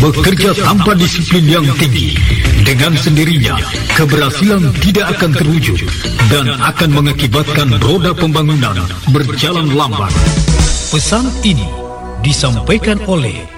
bekerja tanpa disiplin yang tinggi, dengan sendirinya keberhasilan tidak akan terwujud dan akan mengakibatkan roda pembangunan berjalan lambat. Pesan ini disampaikan oleh